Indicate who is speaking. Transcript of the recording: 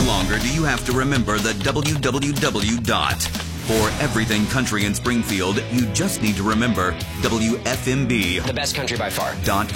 Speaker 1: longer do you have to remember the www dot. For everything country in Springfield, you just need to remember WFMB.
Speaker 2: The best country by far.